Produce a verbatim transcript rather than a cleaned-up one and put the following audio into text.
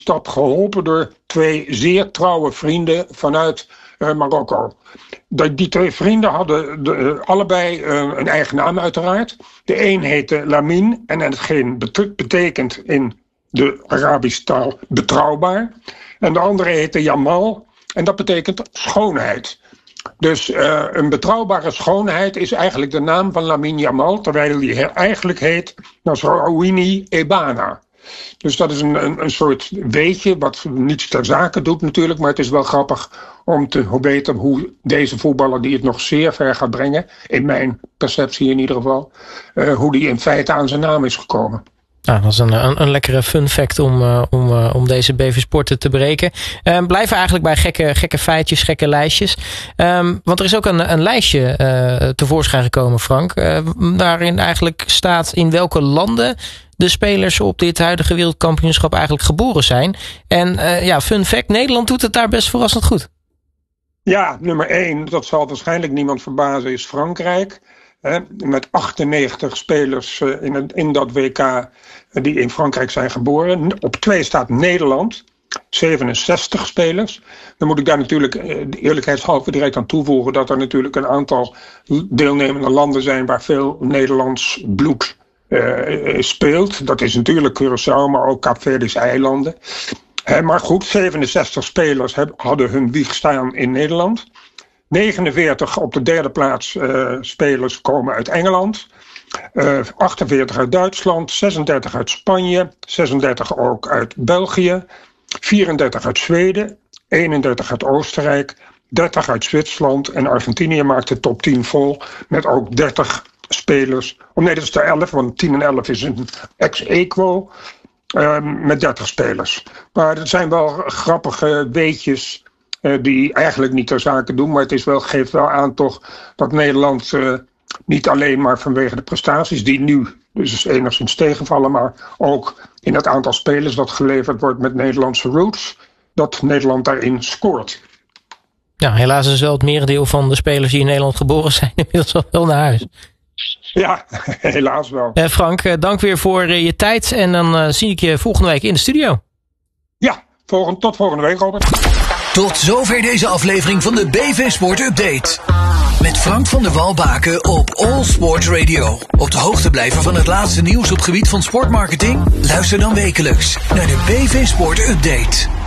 dat geholpen door twee zeer trouwe vrienden vanuit uh, Marokko. De, die twee vrienden hadden de, uh, allebei uh, een eigen naam uiteraard. De een heette Lamine en hetgeen bet- betekent in de Arabische taal betrouwbaar. En de andere heette Jamal en dat betekent schoonheid. Dus uh, een betrouwbare schoonheid is eigenlijk de naam van Lamine Jamal, terwijl hij eigenlijk heet Nasrawini Ebana. Dus dat is een, een, een soort weetje wat niets ter zake doet natuurlijk, maar het is wel grappig om te weten hoe deze voetballer, die het nog zeer ver gaat brengen, in mijn perceptie in ieder geval, uh, hoe die in feite aan zijn naam is gekomen. Nou, dat is een, een, een lekkere fun fact om, uh, om, uh, om deze B V Sporten te breken. Uh, blijven eigenlijk bij gekke, gekke feitjes, gekke lijstjes. Um, want er is ook een, een lijstje uh, tevoorschijn gekomen, Frank. Uh, daarin eigenlijk staat in welke landen de spelers op dit huidige wereldkampioenschap eigenlijk geboren zijn. En uh, ja, fun fact, Nederland doet het daar best verrassend goed. Ja, nummer één, dat zal waarschijnlijk niemand verbazen, is Frankrijk. He, met achtennegentig spelers uh, in, het, in dat W K uh, die in Frankrijk zijn geboren. Op twee staat Nederland, zevenenzestig spelers. Dan moet ik daar natuurlijk uh, eerlijkheidshalve direct aan toevoegen dat er natuurlijk een aantal deelnemende landen zijn waar veel Nederlands bloed uh, speelt. Dat is natuurlijk Curaçao, maar ook Kaapverdische eilanden. He, maar goed, zevenenzestig spelers heb, hadden hun wieg staan in Nederland. negenenveertig op de derde plaats uh, spelers komen uit Engeland. Uh, achtenveertig uit Duitsland. zesendertig uit Spanje. zesendertig ook uit België. vierendertig uit Zweden. eenendertig uit Oostenrijk. dertig uit Zwitserland. En Argentinië maakt de top tien vol. Met ook dertig spelers. Oh nee, dat is de elf, want tien en elf is een ex-equo. Uh, met dertig spelers. Maar het zijn wel grappige weetjes Uh, die eigenlijk niet ter zake doen, maar het is wel, geeft wel aan toch dat Nederland uh, niet alleen maar vanwege de prestaties die nu dus enigszins tegenvallen, maar ook in het aantal spelers dat geleverd wordt met Nederlandse roots, dat Nederland daarin scoort. Ja, helaas is wel het merendeel van de spelers die in Nederland geboren zijn inmiddels al wel naar huis. Ja, helaas wel. Uh, Frank, uh, dank weer voor uh, je tijd en dan uh, zie ik je volgende week in de studio. Ja, volgende, tot volgende week, Robert. Tot zover deze aflevering van de B V Sport Update. Met Frank van der Walbaken op All Sport Radio. Op de hoogte blijven van het laatste nieuws op gebied van sportmarketing? Luister dan wekelijks naar de B V Sport Update.